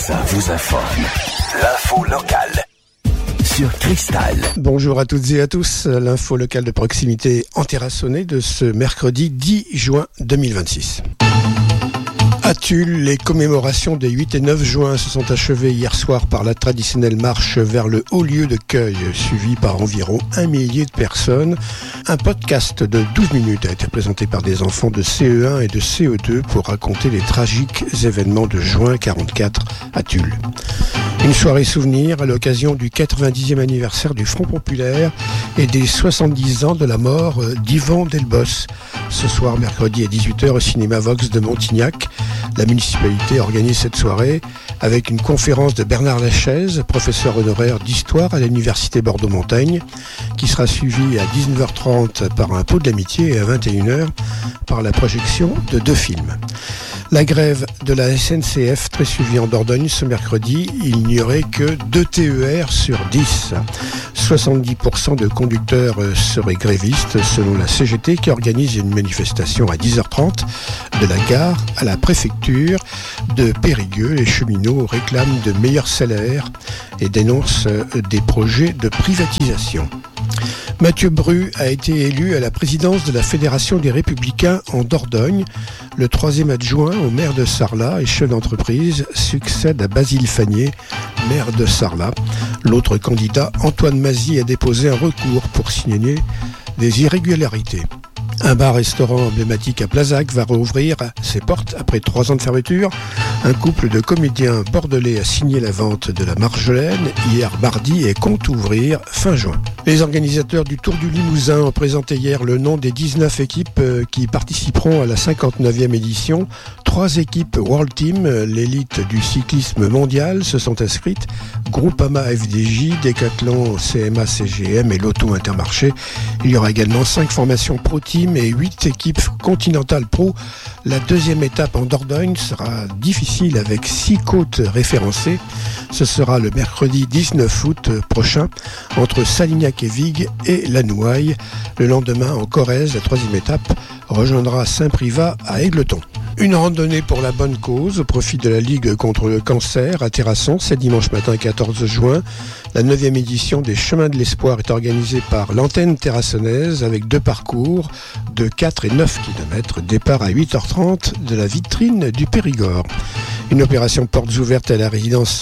ça vous informe. L'info locale sur Cristal. Bonjour à toutes et à tous. L'info locale de proximité en Terrassonnais de ce mercredi 10 juin 2026. À Tulle, les commémorations des 8 et 9 juin se sont achevées hier soir par la traditionnelle marche vers le haut lieu de cueil, suivie par environ 1 millier de personnes. Un podcast de 12 minutes a été présenté par des enfants de CE1 et de CE2 pour raconter les tragiques événements de juin 44 à Tulle. Une soirée souvenir à l'occasion du 90e anniversaire du Front Populaire et des 70 ans de la mort d'Yvan Delbos. Ce soir, mercredi à 18h au cinéma Vox de Montignac, la municipalité organise cette soirée avec une conférence de Bernard Lachaise, professeur honoraire d'histoire à l'université Bordeaux-Montaigne, qui sera suivie à 19h30 par un pot de l'amitié et à 21h par la projection de 2 films. La grève de la SNCF, très suivie en Dordogne ce mercredi, il n'y aurait que 2 TER sur 10. 70% de conducteurs seraient grévistes selon la CGT qui organise une manifestation à 10h30 de la gare à la préfecture de Périgueux. Les cheminots réclament de meilleurs salaires et dénoncent des projets de privatisation. Mathieu Bru a été élu à la présidence de la Fédération des Républicains en Dordogne. Le 3e adjoint au maire de Sarlat et chef d'entreprise succède à Basile Fagné, maire de Sarlat. L'autre candidat, Antoine Mazy, a déposé un recours pour signaler des irrégularités. Un bar-restaurant emblématique à Plazac va rouvrir ses portes après 3 ans de fermeture. Un couple de comédiens bordelais a signé la vente de la Marjolaine hier mardi et compte ouvrir fin juin. Les organisateurs du Tour du Limousin ont présenté hier le nom des 19 équipes qui participeront à la 59e édition. 3 équipes World Team, l'élite du cyclisme mondial, se sont inscrites. Groupama FDJ, Decathlon, CMA CGM et Lotto Intermarché. Il y aura également 5 formations Pro Team et 8 équipes Continental Pro. La 2e étape en Dordogne sera difficile avec 6 côtes référencées. Ce sera le mercredi 19 août prochain entre Salignac et Vigues et Lanouaille. Le lendemain en Corrèze, la 3e étape rejoindra Saint-Privat à Égletons. Une randonnée pour la bonne cause au profit de la Ligue contre le cancer à Terrasson, c'est dimanche matin 14 juin. La 9e édition des Chemins de l'Espoir est organisée par l'antenne terrassonnaise avec 2 parcours de 4 et 9 km. Départ à 8h30 de la vitrine du Périgord. Une opération portes ouvertes à la résidence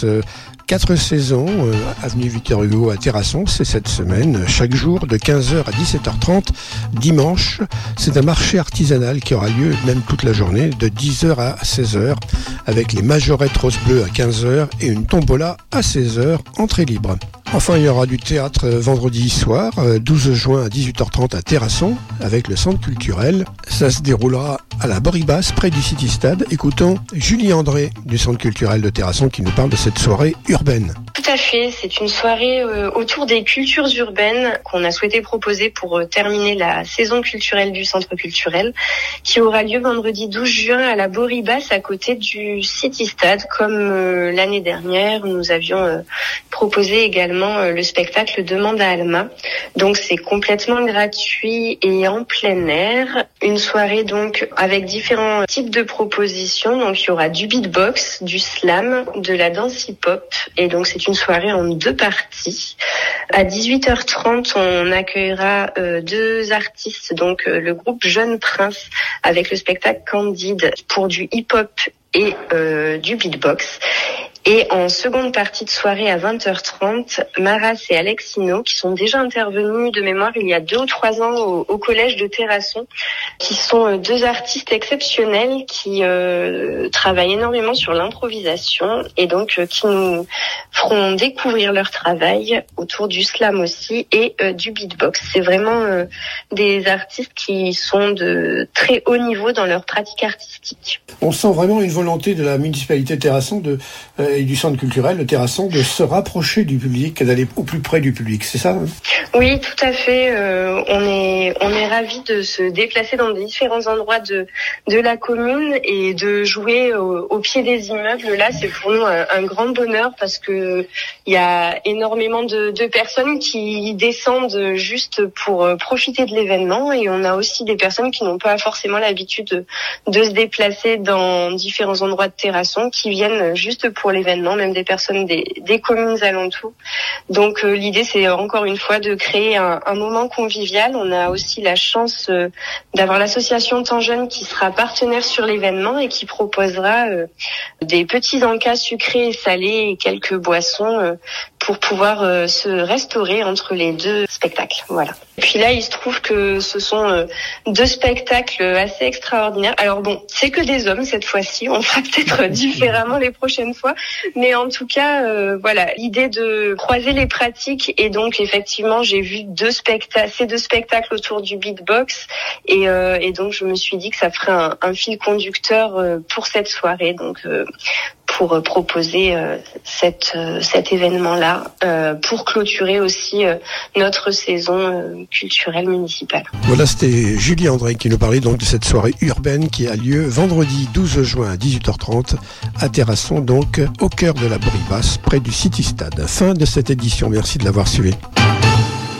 4 saisons, avenue Victor Hugo à Terrasson, c'est cette semaine, chaque jour de 15h à 17h30. Dimanche, c'est un marché artisanal qui aura lieu même toute la journée, de 10h à 16h, avec les majorettes rose-bleu à 15h et une tombola à 16h, entrée libre. Enfin, il y aura du théâtre vendredi soir, 12 juin à 18h30 à Terrasson, avec le centre culturel. Ça se déroulera à la Boribas, près du City Stade. Écoutons Julie André du centre culturel de Terrasson qui nous parle de cette soirée urbaine. Tout à fait, c'est une soirée autour des cultures urbaines qu'on a souhaité proposer pour terminer la saison culturelle du centre culturel, qui aura lieu vendredi 12 juin à la Boribas, à côté du City Stade. Comme l'année dernière, nous avions proposé également le spectacle Demande à Alma. Donc c'est complètement gratuit et en plein air. Une soirée donc avec différents types de propositions. Donc il y aura du beatbox, du slam, de la danse hip-hop. Et donc c'est une soirée en 2 parties. À 18h30, on accueillera 2 artistes, donc le groupe Jeune Prince avec le spectacle Candide pour du hip-hop et du beatbox. Et en seconde partie de soirée à 20h30, Maras et Alexino, qui sont déjà intervenus de mémoire il y a 2 ou 3 ans au collège de Terrasson, qui sont 2 artistes exceptionnels qui travaillent énormément sur l'improvisation et donc qui nous feront découvrir leur travail autour du slam aussi et du beatbox. C'est vraiment des artistes qui sont de très haut niveau dans leur pratique artistique. On sent vraiment une volonté de la municipalité de Terrasson et du centre culturel de Terrasson de se rapprocher du public, d'aller au plus près du public, c'est ça ? Oui, tout à fait. On est ravis de se déplacer dans différents endroits de la commune et de jouer au pied des immeubles. Là, c'est pour nous un grand bonheur parce que il y a énormément de personnes qui descendent juste pour profiter de l'événement et on a aussi des personnes qui n'ont pas forcément l'habitude de se déplacer dans différents endroits de Terrasson qui viennent juste pour l'événement l'événement, même des personnes des communes alentours. Donc l'idée, c'est encore une fois de créer un moment convivial. On a aussi la chance d'avoir l'association Temps Jeune qui sera partenaire sur l'événement et qui proposera des petits encas sucrés et salés et quelques boissons pour pouvoir se restaurer entre les deux spectacles. Voilà. Et puis là, il se trouve que ce sont 2 spectacles assez extraordinaires. Alors bon, c'est que des hommes cette fois-ci. On fera peut-être différemment les prochaines fois. Mais en tout cas, voilà, l'idée de croiser les pratiques. Et donc, effectivement, j'ai vu ces 2 spectacles autour du beatbox. Et donc, je me suis dit que ça ferait un fil conducteur pour cette soirée. Donc, pour proposer cet événement-là, pour clôturer aussi notre saison culturelle municipale. Voilà, c'était Julie André qui nous parlait donc de cette soirée urbaine qui a lieu vendredi 12 juin à 18h30 à Terrasson, donc au cœur de la Borie-Basse, près du City Stade. Fin de cette édition, merci de l'avoir suivi.